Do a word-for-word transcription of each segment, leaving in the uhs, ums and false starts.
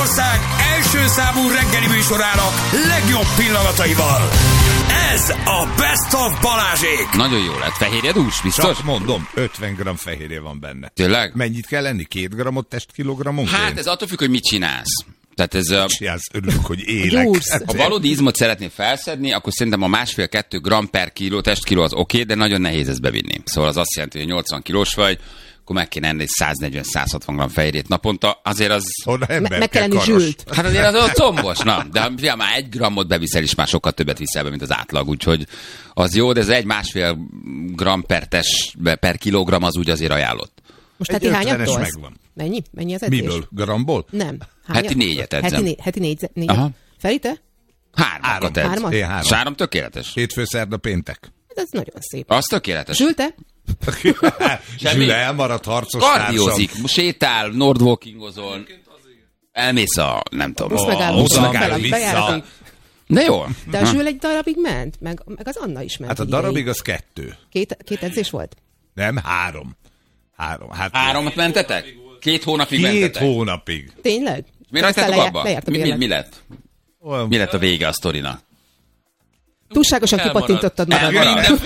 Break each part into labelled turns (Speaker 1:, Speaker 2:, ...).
Speaker 1: Magyarország első számú reggeli műsorának legjobb pillanataival. Ez a Best of Balázsék.
Speaker 2: Nagyon jó lett. Fehérje dús, biztos?
Speaker 3: Csak mondom, ötven gramm fehérje van benne.
Speaker 2: Tényleg?
Speaker 3: Mennyit kell lenni? Két grammot testkilogramon?
Speaker 2: Hát ez attól függ, hogy mit csinálsz. Tehát ez a...
Speaker 3: Csinálsz, örülök, hogy élek.
Speaker 2: Ha valódi izmot szeretnél felszedni, akkor szerintem a másfél-kettő gram per kiló, testkiló az oké, okay, de nagyon nehéz ezt bevinni. Szóval az azt jelenti, hogy nyolcvan kilós vagy, akkor meg kéne enni száznegyven-százhatvan gramm fehérjét naponta, azért az...
Speaker 4: Me- meg kell enni zsült.
Speaker 2: Hát azért az ott combos, na. De ha már egy grammot beviszel, is már sokkal többet viszel be, mint az átlag, úgyhogy az jó, de ez egy másfél gram per, tes, per kilogram az úgy azért ajánlott.
Speaker 4: Most heti hányat tolsz?
Speaker 3: Megvan.
Speaker 4: Mennyi? Mennyi az edzés?
Speaker 3: Miből? Gramból?
Speaker 4: Nem.
Speaker 2: Hányat? Heti négyet edzem.
Speaker 4: Heti, né- heti négy, négyet.
Speaker 2: Aha.
Speaker 4: Feri, te?
Speaker 2: Hármakat edz.
Speaker 4: Hármat?
Speaker 3: Én három.
Speaker 2: Három tökéletes.
Speaker 3: Hétfő, szerda, péntek.
Speaker 4: Ez nagyon szép.
Speaker 2: Az tökéletes.
Speaker 4: Zsült, te?
Speaker 3: Zsüle elmaradt harcos
Speaker 2: Kardiózik, sétál, nordwalkingozol, elmész a, nem tudom,
Speaker 4: Most
Speaker 2: a,
Speaker 4: megállunk,
Speaker 3: oda
Speaker 4: fel a
Speaker 3: vissza.
Speaker 4: bejáraton.
Speaker 2: de jó.
Speaker 4: De a Zsül egy darabig ment, meg, meg az Anna is ment.
Speaker 3: Hát a
Speaker 4: egy
Speaker 3: darabig
Speaker 4: ideig.
Speaker 3: az kettő.
Speaker 4: Két, két edzés volt?
Speaker 3: Nem, három. Három. Hát
Speaker 2: Háromat mentetek? Két hónapig
Speaker 3: Két
Speaker 2: mentetek?
Speaker 3: hónapig.
Speaker 4: Tényleg?
Speaker 2: Mi
Speaker 4: Aztán
Speaker 2: rajtatok
Speaker 4: lejárt-
Speaker 2: abba?
Speaker 4: lejárt a
Speaker 2: Mi, mi,
Speaker 4: bérlet.
Speaker 2: mi lett?
Speaker 3: Olyan-
Speaker 2: Mi lett a vége a sztorinak?
Speaker 4: Túlságosan kipattintottad magad.
Speaker 2: Elmaradt.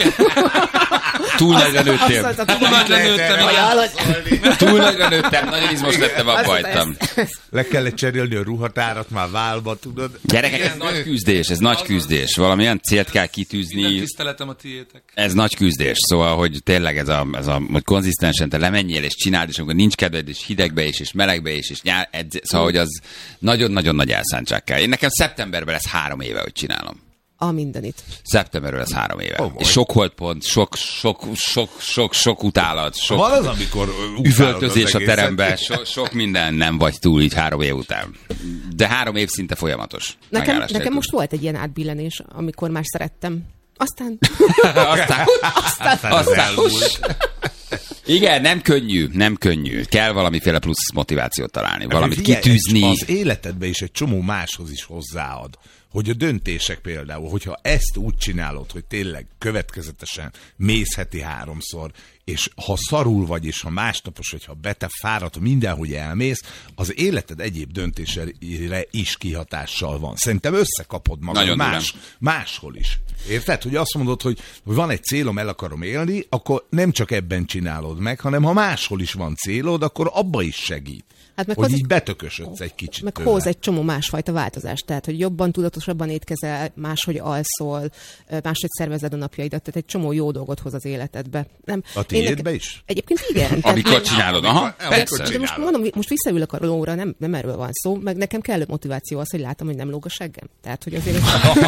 Speaker 2: Túl nagyra nőttél.
Speaker 4: Azt
Speaker 5: Túl nagyra nőttem.
Speaker 2: Túl nagyra nőttem, nagyon izmos lettem, abba hagytam.
Speaker 3: Le kellett cserélni a ruhatárat már válba, tudod?
Speaker 2: Gyerekek, ez nagy küzdés, ez nagy küzdés. Valamilyen célt kell
Speaker 5: Minden
Speaker 2: kitűzni.
Speaker 5: tiszteletem a tiétek.
Speaker 2: Ez nagy küzdés, szóval, hogy tényleg ez a, ez a hogy konzisztensen te lemenjél és csináld, és amikor nincs kedved, és hidegbe is, és melegbe is, és nyár, edz, szóval, hogy az nagyon-nagyon nagy elszántság kell. Én nekem szeptemberben lesz három éve, hogy csinálom.
Speaker 4: A mindenit.
Speaker 2: Szeptemberről lesz három éve.
Speaker 3: Oh,
Speaker 2: és sok holdpont, sok, sok, sok, sok, sok utálat, sok
Speaker 3: Van az, amikor
Speaker 2: üvöltözés a
Speaker 3: egészet.
Speaker 2: teremben, so, sok minden nem vagy túl így három év után. De három év szinte folyamatos.
Speaker 4: Nekem,
Speaker 2: megállás
Speaker 4: nekem
Speaker 2: nélkül.
Speaker 4: most volt egy ilyen átbillenés, amikor már szerettem. Aztán...
Speaker 2: Aztán,
Speaker 3: Aztán az
Speaker 2: aztán
Speaker 3: elmúlt.
Speaker 2: igen, nem könnyű, nem könnyű. Kell valamiféle plusz motivációt találni, valamit
Speaker 3: Figyelj,
Speaker 2: kitűzni.
Speaker 3: Az életedbe is egy csomó máshoz is hozzáad. Hogy a döntések például, hogyha ezt úgy csinálod, hogy tényleg következetesen mész heti háromszor, és ha szarul vagy, és ha másnapos, vagy ha beteg, fáradt, ha mindenhogy elmész, az életed egyéb döntésére is kihatással van. Szerintem összekapod magad
Speaker 2: Nagyon
Speaker 3: más, máshol is. Érted? Hogy azt mondod, hogy, hogy van egy célom, el akarom élni, akkor nem csak ebben csinálod meg, hanem ha máshol is van célod, akkor abba is segít.
Speaker 4: Hát meg
Speaker 3: hogy
Speaker 4: hoz-
Speaker 3: így betökösödsz egy kicsit
Speaker 4: Meg
Speaker 3: tőle.
Speaker 4: hoz egy csomó másfajta változást, tehát hogy jobban, tudatosabban étkezel, máshogy alszol, máshogy szervezed a napjaidat, tehát egy csomó jó dolgot hoz az életedbe. Nem.
Speaker 3: A
Speaker 4: Én
Speaker 3: tiédbe
Speaker 4: nekem-
Speaker 3: is?
Speaker 4: Egyébként igen. Tehát,
Speaker 2: Amikor
Speaker 4: hogy-
Speaker 2: csinálod, aha,
Speaker 3: Amikor
Speaker 2: persze.
Speaker 4: De most
Speaker 3: csinálod.
Speaker 4: mondom, most visszaülök a lóra, nem, nem erről van szó, meg nekem kellő motiváció az, hogy látom, hogy nem lóg a seggem. Tehát, hogy azért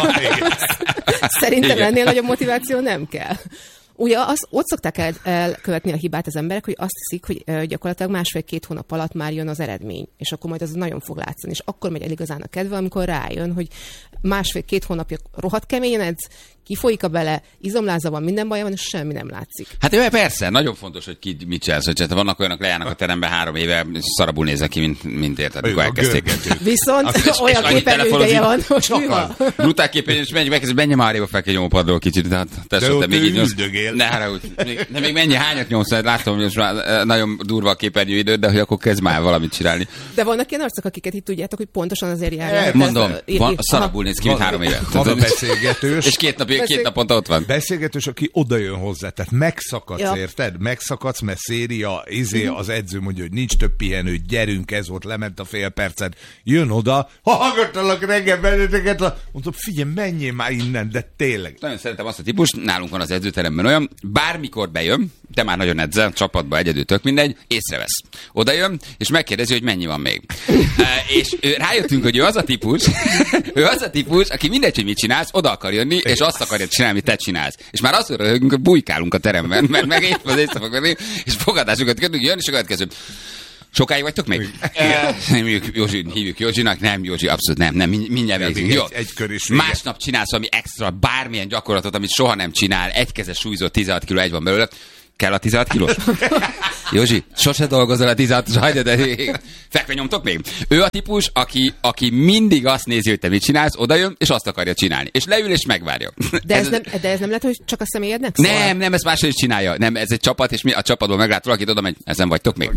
Speaker 4: szerintem
Speaker 2: Igen.
Speaker 4: ennél nagyobb motiváció nem kell. Ugye az, ott szokták el, elkövetni a hibát az emberek, hogy azt hiszik, hogy ö, gyakorlatilag másfél-két hónap alatt már jön az eredmény, és akkor majd az nagyon fog látszani. És akkor megy el igazán a kedve, amikor rájön, hogy másfél-két hónapja rohadt keményen edz, kifolyik a bele, izomláza van, minden baja van, és semmi nem látszik.
Speaker 2: Hát jó, persze, nagyon fontos, hogy ki mit csinálsz, hogy hát vannak olyanok, lejárnak a terembe három éve, és szarabul néznek ki, mint, mint érted, amikor
Speaker 3: A
Speaker 2: elkezdték.
Speaker 3: görgetők.
Speaker 4: Viszont
Speaker 2: és- és
Speaker 4: olyan
Speaker 2: annyit
Speaker 4: képernyő
Speaker 2: telefonozik,
Speaker 4: ideje van, hogy
Speaker 2: csak
Speaker 4: mi van.
Speaker 2: az. Brutál képernyő, és menj, megkezdő, menj már arrébb fel kell nyomopadról kicsit, tehát tesó,
Speaker 3: De
Speaker 2: te
Speaker 3: ott
Speaker 2: még
Speaker 3: ő
Speaker 2: így nyomsz.
Speaker 3: üldögél.
Speaker 2: Ne haragudj, még, de még mennyi, hányat nyomsz, látom, hogy most már eh, nagyon durva a képernyő időd, de hogy akkor kezd már valamit csinálni.
Speaker 4: De vannak ilyen arcok, akiket itt tudjátok, hogy pontosan azért járnak.
Speaker 3: Eh,
Speaker 2: Mondom,
Speaker 4: Ez, ír-
Speaker 2: van,
Speaker 4: ír-
Speaker 2: szarabul néz ki, mint három éve.
Speaker 3: Van a beszélgetős.
Speaker 2: És két, napig, két naponta ott van.
Speaker 3: Beszélgetős, aki oda jön hozzá, tehát megszakadsz,
Speaker 4: Ja.
Speaker 3: érted? Megszakadsz, mert széria, izé, az edző mondja, hogy nincs több pihenő, gyerünk, ez volt, lement a fél percet, jön oda, ha hallgattalak reggel benneteket, mondom, figyelj, menjél már innen, de tényleg.
Speaker 2: Nagyon szeretem azt a típust, nálunk van az edzőteremben olyan, bármikor bejön, te már nagyon edzel, csapatba egyedül, tök mindegy, észrevesz. Oda jön, és megkérdezi, hogy mennyi van még. e, és ő, rájöttünk, hogy ő az a típus, ő az a típus, aki mindegy, hogy mit csinálsz, oda akar jönni, és azt akarja csinálni, amit te csinálsz. És már azt röhögünk, hogy bujkálunk a teremben, mert meg épp az éjszaka, és fogadásokat kezdünk, jön, és a következő. Sokáig vagytok még? E, nem hívjuk, Józsi, hívjuk Józsinak, nem, Józsi, abszolút nem, nem, mindjárt
Speaker 3: Még
Speaker 2: végzünk. Jó.
Speaker 3: egy- egy kör is vége.
Speaker 2: Másnap csinálsz valami extra, bármilyen gyakorlatot, amit soha nem csinál, egykezes súlyzó, tizenhat kiló egy van belőle, Kell a tizenhat kilós? Józsi, sose dolgozol a tizenhat, hajde, de fekve nyomtok még? Ő a típus, aki, aki mindig azt nézi, hogy te mit csinálsz, odajön, és azt akarja csinálni. És leül, és megvárja.
Speaker 4: De ez, ez, nem, de ez nem lehet, hogy csak a személyednek szól?
Speaker 2: Nem, nem, ezt máshogy is csinálja. Nem, ez egy csapat, és mi a csapatból meglát valakit, oda megy, ezen vagytok még.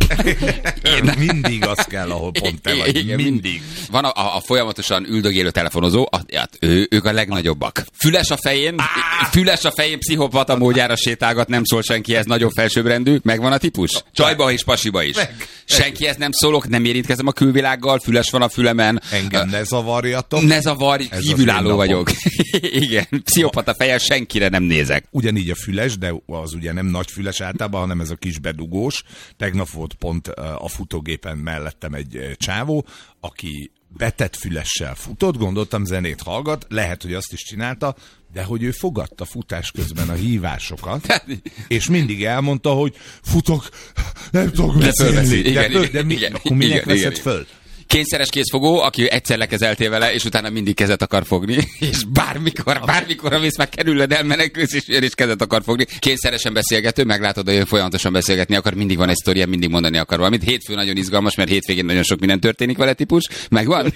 Speaker 3: Mindig az kell, ahol pont te vagy.
Speaker 2: Igen,
Speaker 3: mindig.
Speaker 2: Van a, a, a folyamatosan üldögélő telefonozó, a, hát ő, ők a legnagyobbak. Füles a fején, füles a fején, pszichopata módjára sétálgat, nem szól senkihez, nagyon felsőbbrendű, megvan a típus? Csajba és pasiba is. Meg. Senkihez nem szólok, nem érintkezem a külvilággal, füles van a fülemen.
Speaker 3: Engem ne zavarjatok.
Speaker 2: Ne zavarj, kívülálló vagyok. Igen, pszichopata fejjel senkire nem nézek.
Speaker 3: Ugyanígy a füles, de az ugye nem nagy füles általában, hanem ez a kis bedugós. Tegnap volt pont a futógépen mellettem egy csávó, aki betett fülessel futott, gondoltam zenét hallgat, lehet, hogy azt is csinálta, de hogy ő fogadta futás közben a hívásokat, és mindig elmondta, hogy futok, nem tudok beszélni. De,
Speaker 2: igen,
Speaker 3: föl,
Speaker 2: igen,
Speaker 3: de mi,
Speaker 2: igen,
Speaker 3: akkor minek
Speaker 2: igen,
Speaker 3: veszed
Speaker 2: igen.
Speaker 3: föl?
Speaker 2: Kényszeres kézfogó, aki egyszer lekezeltél vele, és utána mindig kezet akar fogni, és bármikor, bármikor, amész meg kerülöd, elmenekülsz, és ő is kezet akar fogni. Kényszeresen beszélgető, meglátod, hogy ő folyamatosan beszélgetni akar, mindig van egy sztoria, mindig mondani akar valamit. Hétfő nagyon izgalmas, mert hétvégén nagyon sok minden történik vele típus. Megvan?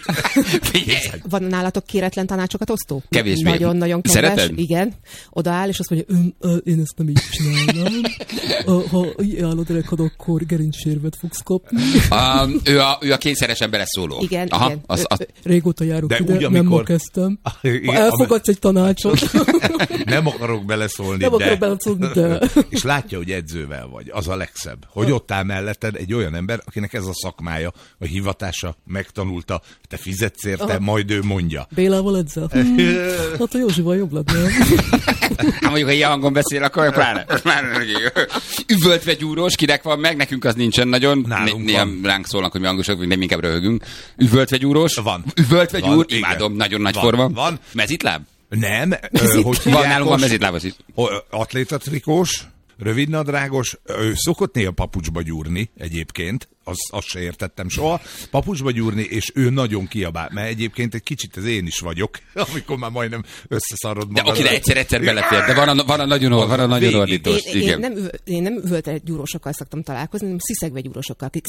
Speaker 4: Van nálatok kéretlen tanácsokat osztó?
Speaker 2: Kevésbé.
Speaker 4: Nagyon-nagyon kedves.
Speaker 2: Szereted?
Speaker 4: Igen. Odaáll, és azt mondja, ön, ö, én ezt nem így csinálnám. Ha így állod rekad, akkor gerincsérvet fogsz kapni.
Speaker 2: Um, ő, a, ő a kényszeresen beleszóló.
Speaker 4: Igen,
Speaker 2: Aha,
Speaker 4: igen.
Speaker 2: az, az...
Speaker 4: Régóta járok
Speaker 3: De
Speaker 4: ide,
Speaker 3: úgy,
Speaker 4: nem
Speaker 3: amikor-
Speaker 4: ma kezdtem.
Speaker 3: Igen,
Speaker 4: Ha elfogadsz egy tanácsot.
Speaker 3: Nem akarok beleszólni,
Speaker 4: Nem
Speaker 3: de...
Speaker 4: akarok beleszólni, de...
Speaker 3: És látja, hogy edzővel vagy. Az a legszebb. Hogy ott áll melletted egy olyan ember, akinek ez a szakmája, a hivatása, megtanulta, te fizetsz érte,
Speaker 4: Aha.
Speaker 3: majd ő mondja.
Speaker 4: Bélával edzel? Hmm, hát a Józsival jobb lett, nem?
Speaker 2: Hát mondjuk, ha ilyen hangon beszél, akkor pláne. pláne üvöltve gyúrós, kinek van meg, nekünk az nincsen nagyon.
Speaker 3: Nálunk
Speaker 2: Néha
Speaker 3: van.
Speaker 2: ránk szólnak, hogy mi hangosok, nem inkább röhögünk. Üvöltve gyúrós.
Speaker 3: Van.
Speaker 2: Üvöltve
Speaker 3: Van,
Speaker 2: gyúr,
Speaker 3: igen.
Speaker 2: imádom, nagyon nagy
Speaker 3: Van,
Speaker 2: forma.
Speaker 3: van.
Speaker 2: Mezitláb?
Speaker 3: Nem, ö, hogy
Speaker 2: Van,
Speaker 3: hívják
Speaker 2: nálunk van
Speaker 3: most?
Speaker 2: mezitlábos is.
Speaker 3: O- Atlétatrikós, rövidnadrágos, ő szokott néha papucsba gyúrni egyébként, azt, azt se értettem soha, papucsba gyúrni, és ő nagyon kiabál, mert egyébként egy kicsit ez én is vagyok, amikor már majdnem összeszarod
Speaker 2: De
Speaker 3: magad.
Speaker 2: akire egyszer-egyszer belefér, de van a, van a nagyon, van a nagyon
Speaker 3: Végig.
Speaker 2: ordítós.
Speaker 4: Én, én,
Speaker 2: Igen.
Speaker 4: nem, üvö- én nem üvölte gyúrósokkal szoktam találkozni, hanem sziszegve gyúrósokkal, akik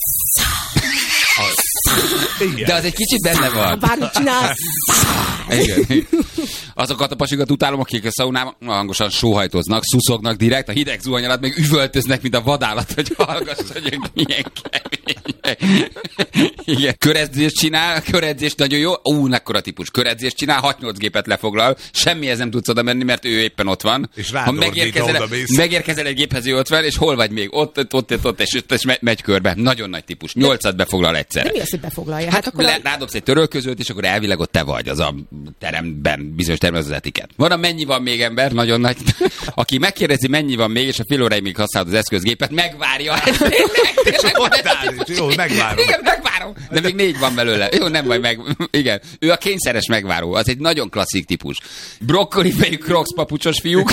Speaker 3: Igen.
Speaker 2: De az egy kicsit benne van.
Speaker 4: bármit csinálsz.
Speaker 2: Igen. Azokat a pasikat utálom, akik a szaunában hangosan sóhajtoznak, szuszognak direkt, a hideg zuhany alatt meg üvöltöznek, mint a vadállat, hogy hallgass, hogy ők milyen kemények. Igen. Köredzést csinál, köredzést nagyon jó. Ú, mekkora típus. Köredzést csinál, hat-nyolc gépet lefoglal, semmihez nem tudsz oda menni, mert ő éppen ott van.
Speaker 3: És
Speaker 2: ha
Speaker 3: rádordít,
Speaker 2: megérkezel,
Speaker 3: odamész.
Speaker 2: megérkezel egy géphez, ő ott van, és hol vagy még? Ott, ott, ott, ott és, és me- megy körbe. Nagyon nagy típus. Nyolcat befoglal egyszerre.
Speaker 4: De mi az, hogy befoglalja?
Speaker 2: Hát,
Speaker 4: Hát akkor
Speaker 2: le,
Speaker 4: a...
Speaker 2: rádobsz egy törölközőt, és akkor elvileg ott te vagy, az a teremben, bizonyos teremben az etiket. Van a mennyi van még ember, nagyon nagy, aki megkérdezi, mennyi van még, és a fél óráig még használod az eszközgépet, megvárja.
Speaker 3: És ott áll, és jó, megvárom.
Speaker 2: Igen, megvárom. De még négy van belőle. Jó, nem vagy meg. Igen. Ő a kényszeres megváró. Az egy nagyon klasszik típus. Brokkoli fejű Crocs papucsos fiúk.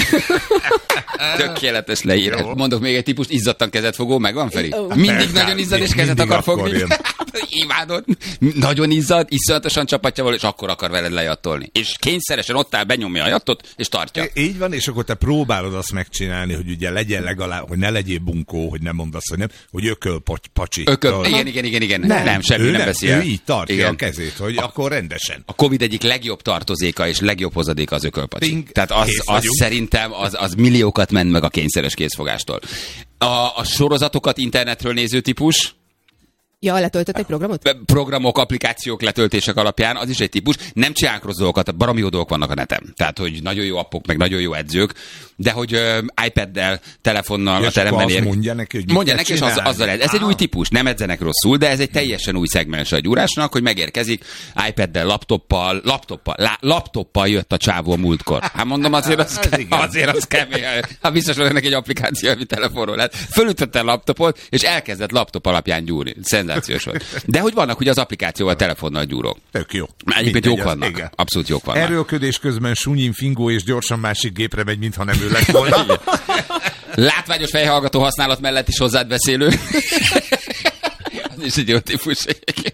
Speaker 2: Tökéletes leírás. Mondok még egy típust, izzadtan kezet fogó, megvan, Feri? Mindig nagyon izzad, és kezet
Speaker 3: Mindig
Speaker 2: akar
Speaker 3: akkor
Speaker 2: fogni.
Speaker 3: jön.
Speaker 2: Imádod. Nagyon izzad, iszonyatosan csapatja való, és akkor akar veled lejattolni. És kényszeresen ott áll, benyomja a jattot, és tartja.
Speaker 3: Így van, és akkor te próbálod azt megcsinálni, hogy ugye legyen legalább, hogy ne legyél bunkó, hogy nem mondasz, hogy nem, hogy ököl pac- pacsi.
Speaker 2: Ököl. Igen, igen, igen, igen. Nem,
Speaker 3: Nem,
Speaker 2: nem semmi
Speaker 3: ő
Speaker 2: nem
Speaker 3: nem,
Speaker 2: beszél.
Speaker 3: ő így tartja
Speaker 2: Igen.
Speaker 3: a kezét, hogy akkor rendesen.
Speaker 2: A Covid egyik legjobb tartozéka és legjobb hozadéka az ökölpacsi.
Speaker 3: Ping.
Speaker 2: Tehát az,
Speaker 3: Kész
Speaker 2: az
Speaker 3: vagyunk.
Speaker 2: szerintem az, az milliókat ment meg a kényszeres kézfogástól. A, a sorozatokat internetről néző típus,
Speaker 4: Ja, letöltött egy programot?
Speaker 2: programok, applikációk letöltések alapján, az is egy típus. Nem csinálunk rossz dolgokat, baromi jó dolgok vannak a neten. Tehát, hogy nagyon jó appok, meg nagyon jó edzők, de hogy uh, iPaddel, telefonnal
Speaker 3: És
Speaker 2: a teremben
Speaker 3: akkor azt
Speaker 2: ér...
Speaker 3: mondja neki, hogy mit
Speaker 2: mondja
Speaker 3: kell
Speaker 2: neki, és az,
Speaker 3: csinálni.
Speaker 2: azzal ez. Ez egy új típus, nem edzenek rosszul, de ez egy teljesen új szegmens a gyúrásnak, hogy megérkezik iPaddel, laptoppal, laptoppal, lá, laptoppal jött a csávó a múltkor. Hát mondom, azért az,
Speaker 3: Ez igen.
Speaker 2: azért az kemény. Hát biztos van ennek egy applikáció, ami telefonról lett. Fölütötte a laptopot, és elkezdett laptop alapján gyúrni. Szenzációs volt. De hogy vannak ugye az applikációval telefonnal gyúrok.
Speaker 3: Tök jó.
Speaker 2: Egyébként
Speaker 3: Mindegy,
Speaker 2: jók
Speaker 3: az-
Speaker 2: vannak.
Speaker 3: igen.
Speaker 2: Abszolút jók vannak.
Speaker 3: Erőlködés közben sunyin fingó és gyorsan másik gépre megy, mintha nem ő lett volna.
Speaker 2: Látványos fejhallgató használat mellett is hozzád beszélő. Az is egy jó típus egyébként.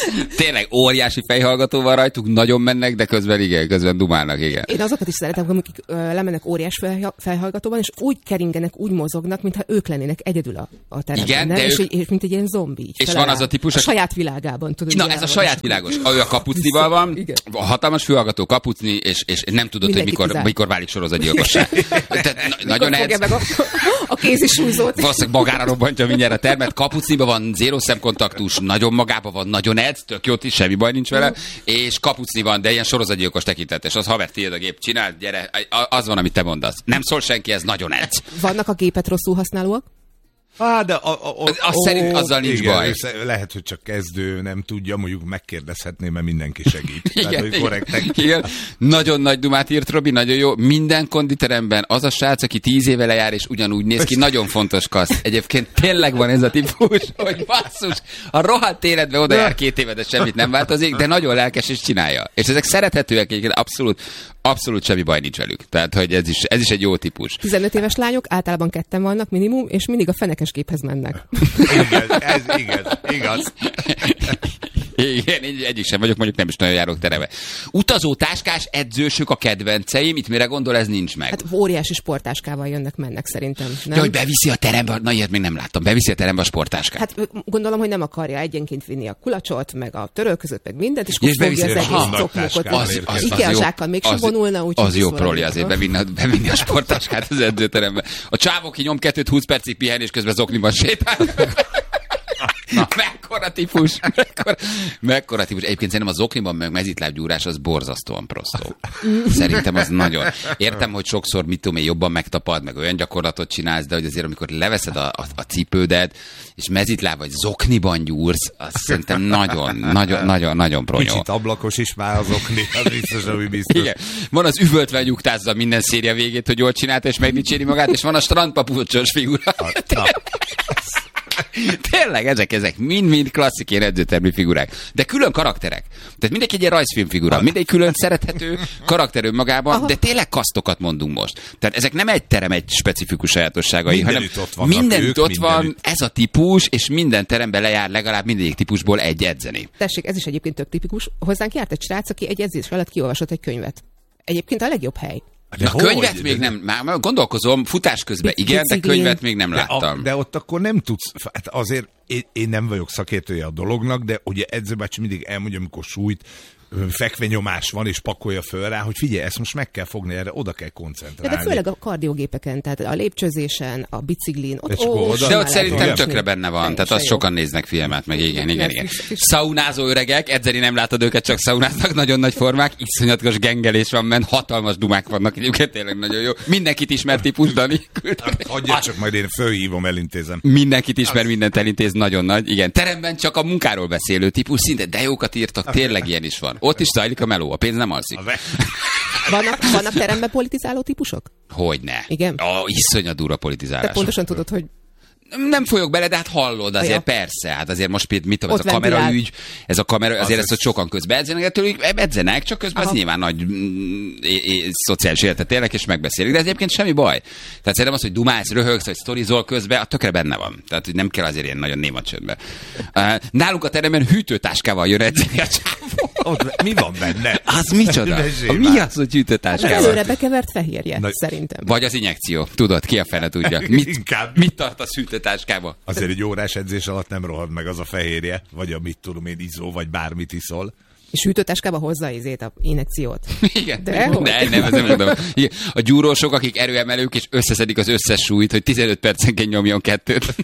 Speaker 2: Tényleg óriási fejhallgató van rajtuk, nagyon mennek, de közben igen, közben dumálnak, igen.
Speaker 4: Én azokat is szeretem, akik ö, lemennek óriás fejha- fejhallgatóban, és úgy keringenek, úgy mozognak, mintha ők lennének egyedül a, a teremben.
Speaker 2: Igen,
Speaker 4: nem?
Speaker 2: de
Speaker 4: És,
Speaker 2: ők...
Speaker 4: és mint egy ilyen zombi. Így
Speaker 2: és
Speaker 4: feláll,
Speaker 2: van az a típus,
Speaker 4: a
Speaker 2: aki...
Speaker 4: saját világában. Tudod,
Speaker 2: Na, ez a saját világos. Ő a kapucnival van,
Speaker 4: Igen.
Speaker 2: a hatalmas fülhallgató kapucni, és, és nem tudod,
Speaker 4: Mindenki
Speaker 2: hogy mikor,
Speaker 4: kizár.
Speaker 2: mikor válik sorozatgyilkossá. Tehát na- nagyon
Speaker 4: Fogja
Speaker 2: ez.
Speaker 4: meg a, a kézisúlyzót.
Speaker 2: Valószínűleg magára robbantja mindjárt a termet. Kapucniban van zéró szemkontaktus, nagyon magában van, nagyon edz, tök jót is, semmi baj nincs vele, és kapucni van, de ilyen sorozatgyilkos tekintetes. Az haver, tiéd a gép, csináld, gyere, az van, amit te mondasz. Nem szól senki, ez nagyon edz.
Speaker 4: Vannak a gépet rosszul használóak?
Speaker 3: Á, de a, a, a,
Speaker 2: Azt szerint azzal nincs
Speaker 3: igen,
Speaker 2: baj.
Speaker 3: össze- Lehet, hogy csak kezdő, nem tudja, mondjuk megkérdezhetném, mert mindenki segít.
Speaker 2: Igen,
Speaker 3: Tehát, hogy korrektek.
Speaker 2: igen, igen. Nagyon nagy dumát írt Robi, nagyon jó. Minden konditeremben az a srác, aki tíz éve lejár, és ugyanúgy néz ki, nagyon fontos kaszt. Egyébként tényleg van ez a típus, hogy basszus, a rohadt életben oda jár két éve, de semmit nem változik, de nagyon lelkes és csinálja. És ezek szerethetőek, egyébként abszolút, abszolút semmi baj nincs velük. Tehát, hogy ez is, ez is egy jó típus.
Speaker 4: tizenöt éves lányok, általában ketten vannak minimum, és mindig a fenekes géphez mennek.
Speaker 3: Igen, ez igaz, igaz.
Speaker 2: Igen, én egyik sem vagyok, mondjuk nem is nagyon járok tereve. Utazó táskás edzősök a kedvenceim, itt mire gondol, ez nincs meg.
Speaker 4: Hát óriási sportáskával jönnek, mennek szerintem. Nem?
Speaker 2: Ja, hogy beviszi a terembe, na ilyet még nem láttam, beviszi a terembe a sporttáskát.
Speaker 4: Hát ö, gondolom, hogy nem akarja egyenként vinni a kulacsot, meg a törölközőt, meg mindent, és
Speaker 2: Ja,
Speaker 4: akkor
Speaker 2: és
Speaker 4: fogja az
Speaker 2: beviszi,
Speaker 4: egész
Speaker 3: ha,
Speaker 4: cokmokot.
Speaker 3: nagy
Speaker 2: az, az, az,
Speaker 4: Ikea
Speaker 2: jó,
Speaker 4: zsákkal mégsem vonulna, úgyhogy
Speaker 2: az jó
Speaker 4: visz
Speaker 2: proli
Speaker 4: valami.
Speaker 2: azért bevinni, a- bevinni a sporttáskát az edzőterembe. A csávó ki nyom kettőt húsz percig pihen, és közben zokniban sétál. Na, mekkora típus, mekkora, mekkora típus. Egyébként szerintem a zokniban meg mezitlábgyúrás az borzasztóan prostó. Szerintem az nagyon. Értem, hogy sokszor mit tudom én, jobban megtapad, meg olyan gyakorlatot csinálsz, de hogy azért amikor leveszed a, a, a cipődet, és mezitláb vagy zokniban gyúrsz, az szerintem nagyon, nagyon, nagyon, nagyon pronyó.
Speaker 3: Kicsit ablakos is már az okni, az biztos, ami biztos.
Speaker 2: Igen. Van az üvöltve nyugtázza minden széria végét, hogy jól csinálta, és megdicséri magát, és van a strandpapucsos figura.
Speaker 3: Na,
Speaker 2: Tényleg, ezek, ezek mind-mind klasszik ilyen edzőtermi figurák. De külön karakterek. Tehát mindenki egy ilyen rajzfilm figura. Mindegy külön szerethető karakter önmagában,
Speaker 4: Aha.
Speaker 2: de tényleg kasztokat mondunk most. Tehát ezek nem egy terem egy specifikus sajátosságai,
Speaker 3: Mindenütt
Speaker 2: hanem
Speaker 3: ott vannak
Speaker 2: mindenütt
Speaker 3: ők,
Speaker 2: ott van
Speaker 3: mindenütt.
Speaker 2: ez a típus, és minden teremben lejár legalább mindegyik típusból egy edzeni.
Speaker 4: Tessék, ez is egyébként tök tipikus. Hozzánk járt egy srác, aki egy edzés alatt kiolvasott egy könyvet. Egyébként a legjobb hely.
Speaker 3: de
Speaker 2: A
Speaker 3: hogy?
Speaker 2: könyvet még
Speaker 3: De-
Speaker 2: nem, már már gondolkozom, futás közben igen, de
Speaker 4: Biciklin.
Speaker 2: könyvet még nem
Speaker 3: De,
Speaker 2: láttam.
Speaker 3: a, de ott akkor nem tudsz, hát azért én, én nem vagyok szakértője a dolognak, de ugye edzőbácsi mindig elmondja, amikor súlyt, ö, fekvenyomás van, és pakolja föl rá, hogy figyelj, ezt most meg kell fogni, erre oda kell
Speaker 4: De,
Speaker 3: koncentrálni.
Speaker 4: de főleg a kardiogépeken, tehát a lépcsőzésen, a biciklin. Ott,
Speaker 3: És akkor
Speaker 4: ó,
Speaker 3: oda-
Speaker 2: De ott
Speaker 4: simán
Speaker 2: szerintem
Speaker 4: lehet
Speaker 2: tökre
Speaker 4: olvasni.
Speaker 2: benne van, tehát
Speaker 4: Teljesen
Speaker 2: azt
Speaker 4: jó.
Speaker 2: sokan néznek filmet, meg igen, igen, igen.
Speaker 4: Netflix is.
Speaker 2: Szaunázó öregek, edzeni nem látod őket, csak szaunáznak, nagyon nagy formák, iszonyatos gengelés van ment, hatalmas dumák vannak, egyébként tényleg nagyon jó. Mindenkit ismer típus, Dani.
Speaker 3: Hagyja csak, majd én fölhívom, elintézem.
Speaker 2: Mindenkit ismer, mindent elintéz, nagyon nagy. Igen, teremben csak a munkáról beszélő típus, szinte de jókat írtak, tényleg ilyen is van. Ott is zajlik a meló, a pénz nem alszik.
Speaker 3: Az e-
Speaker 4: Vannak, vannak teremben politizáló típusok?
Speaker 2: Hogyne.
Speaker 4: Igen?
Speaker 2: Ó, iszonyat durva
Speaker 4: Te
Speaker 2: politizálás.
Speaker 4: pontosan tudod, hogy
Speaker 2: Nem folyok bele, de hát hallod, azért
Speaker 4: Ja.
Speaker 2: persze. Hát azért most például, mit tudom, ez
Speaker 4: Ott
Speaker 2: a
Speaker 4: ventilál.
Speaker 2: kameraügy, ez a kamera, azért
Speaker 3: Az
Speaker 2: ezt ott sokan közben edzenek, ettől ők edzenek, csak közben
Speaker 4: Aha.
Speaker 2: az nyilván nagy mm, é- é- szociális életet élnek, és megbeszélik. De ez egyébként semmi baj. Tehát szerintem az, hogy dumálsz, röhögsz, vagy sztorizol közben, a tökre benne van. Tehát, hogy nem kell azért ilyen nagyon néma csöndbe. Uh, nálunk a teremben hűtőtáskával jön edzeni a csávó.
Speaker 3: Ott mi van benne?
Speaker 2: Az micsoda?
Speaker 3: Mesélj
Speaker 2: Mi
Speaker 3: már.
Speaker 2: az, hogy hűtőtáskával?
Speaker 4: előre bekevert fehérje,
Speaker 3: Na-
Speaker 4: szerintem.
Speaker 2: Vagy az injekció. Tudod, ki a fele tudja. Mit,
Speaker 3: Inkább.
Speaker 2: mit tartasz hűtőtáskába?
Speaker 3: Azért egy órás edzés alatt nem rohad meg az a fehérje, vagy a mit tudom én, izzó, vagy bármit iszol.
Speaker 4: És hűtőtáskába hozza izét a injekciót.
Speaker 2: Igen.
Speaker 4: De hogy?
Speaker 2: ne, nem, ez nem tudom. Igen. A gyúrósok, akik erőemelők, és összeszedik az összes súlyt, hogy tizenöt percenként nyomjon kettőt.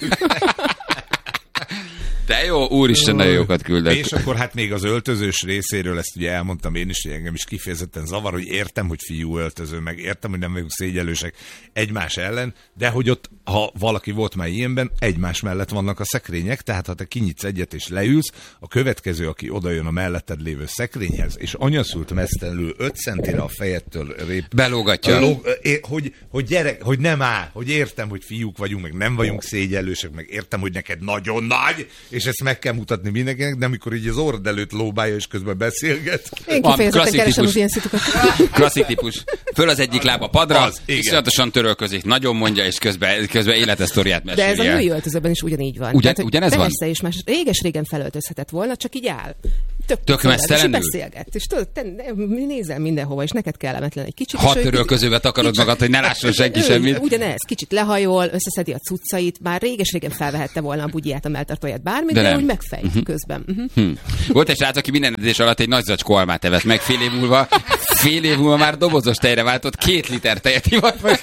Speaker 2: De jó, úristen, nagyon jókat küldött.
Speaker 3: És akkor hát még az öltözős részéről, ezt ugye elmondtam én is, hogy engem is kifejezetten zavar, hogy értem, hogy fiú öltöző, meg értem, hogy nem vagyunk szégyellősek egymás ellen, de hogy ott, ha valaki volt már ilyenben, egymás mellett vannak a szekrények, tehát ha te kinyitsz egyet és leülsz, a következő, aki odajön a melletted lévő szekrényhez, és anyaszült mesztelenül öt centire a fejettől rép,
Speaker 2: Belógatja.
Speaker 3: Lóg, é, hogy, hogy gyerek, hogy nem áll, hogy értem, hogy fiúk vagyunk, meg nem vagyunk szégyellősek, meg értem, hogy neked nagyon nagy, és ezt meg kell mutatni mindenkinek, de amikor így az orrod előtt lóbálja, és közben beszélget.
Speaker 4: Én
Speaker 2: A
Speaker 4: kifejezetten
Speaker 2: klasszik
Speaker 4: keresem
Speaker 2: típus.
Speaker 4: az ilyen szitukat.
Speaker 2: Klasszik típus. Föl az egyik lába padra,
Speaker 3: Az, igen.
Speaker 2: iszonyatosan törölközik, nagyon mondja, és közben, közben életes sztoriát
Speaker 4: De
Speaker 2: meséli.
Speaker 4: ez a
Speaker 2: el.
Speaker 4: női öltözőben is ugyanígy van.
Speaker 2: Ugyan-
Speaker 4: hogy
Speaker 2: ugyanez van?
Speaker 4: persze, és más réges-régen felöltözhetett volna, csak így áll. Tök,
Speaker 2: Tök
Speaker 4: szépen, és
Speaker 2: mesztelenül?
Speaker 4: beszélget. És tudod, te nézel mindenhova, és neked kellemetlen egy kicsit.
Speaker 2: Hat
Speaker 4: és ő
Speaker 2: törölközőbe takarod magad, hogy ne lásson senki
Speaker 4: ő-
Speaker 2: semmit.
Speaker 4: Ugyanez, kicsit lehajol, összeszedi a cuccait, már réges-régen felvehette volna a bugyját, a melltartóját, bármit,
Speaker 2: De
Speaker 4: de, de
Speaker 2: nem.
Speaker 4: úgy megfejt uh-huh. közben. Uh-huh.
Speaker 2: Hm. Volt egy srác, aki minden edzés alatt egy nagy zacskó almát evett meg, fél év múlva, fél év múlva már dobozos tejre váltott, két liter tejet ivott meg.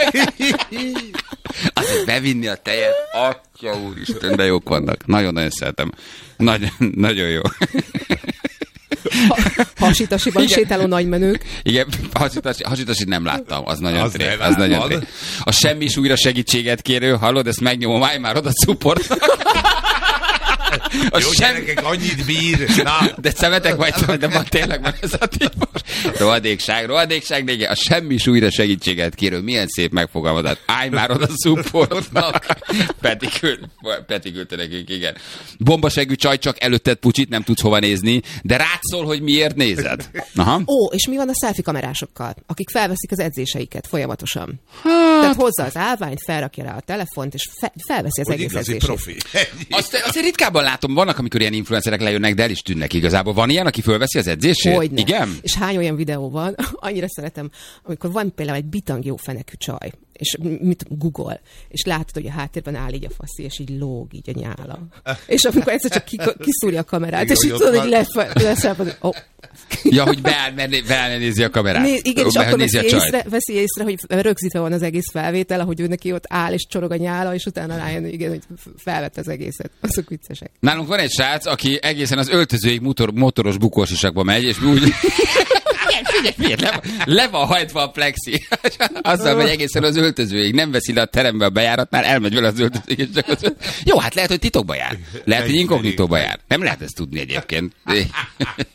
Speaker 2: Azért bevinni a tejet, atya úristen, de jók vannak. Nagyon-nagyon szeretem. Nagyon, nagyon jó.
Speaker 4: Ha, hasitasiban
Speaker 2: Igen.
Speaker 4: sétáló nagymenők.
Speaker 2: Igen, hasitasi, hasitasit nem láttam, az nagyon
Speaker 3: Az
Speaker 2: tré,
Speaker 3: ne
Speaker 2: az nagyon
Speaker 3: vágod.
Speaker 2: tré. A semmi újra segítséget kérő, hallod, ezt megnyomom, állj már oda supportnak. A
Speaker 3: Jó,
Speaker 2: semmi...
Speaker 3: gyerekek, annyit bír. Na,
Speaker 2: De szemetek vagy, de van tényleg van ez a típus. Rohadékság, rohadékság, de igen, a semmi újra segítséget kérő, milyen szép megfogalmazat. Állj már oda supportnak. Peti, küld, Peti küldte nekünk, igen. Bombasegű csaj, csak előtted pucsit, nem tudsz hova nézni, de rád szól, hogy miért nézed. Aha.
Speaker 4: Ó, és mi van a selfie kamerásokkal, akik felveszik az edzéseiket folyamatosan? Hát... Tehát hozza az állványt, felrakja rá a telefont, és fe- felveszi az
Speaker 3: hogy
Speaker 4: egész
Speaker 3: igazi
Speaker 4: edzését.
Speaker 3: profi.
Speaker 2: Azt, azért ritkábban látom, vannak, amikor ilyen influencerek lejönnek, de el is tűnnek igazából. Van ilyen, aki fölveszi az edzését?
Speaker 4: Hogyne.
Speaker 2: Igen?
Speaker 4: És hány olyan videó van, annyira szeretem, amikor van például egy bitang jó fenekű csaj, és mit Google, és látod, hogy a háttérben áll így a faszi, és így lóg így a nyála. És amikor egyszer csak ki, kiszúrja a kamerát,
Speaker 3: Igen,
Speaker 4: és így
Speaker 3: hogy
Speaker 4: tudod,
Speaker 3: ott
Speaker 4: hogy
Speaker 3: van.
Speaker 4: lefe- leszáll, hogy oh.
Speaker 2: Ja, hogy beáll, mert beáll, nézi a kamerát.
Speaker 4: Né, igen, és
Speaker 2: Be-
Speaker 4: akkor
Speaker 2: nézi
Speaker 4: veszi
Speaker 2: a csajt.
Speaker 4: észre, veszi észre, hogy rögzítve van az egész felvétel, ahogy ő neki ott áll, és csorog a nyála, és utána rájön, igen, hogy felvett az egészet. Azok viccesek.
Speaker 2: Nálunk van egy srác, aki egészen az öltözőig motor, motoros bukósisakba megy, és mi úgy... Figyelj, figyelj, le, le van hajtva a plexi. Azzal megy egészen az öltözőig. Nem veszi le a terembe a bejáratnál, elmegy vele az öltözőig. És csak az... Jó, hát lehet, hogy titokba jár. Lehet, hogy inkognitóba jár. Nem lehet ezt tudni egyébként.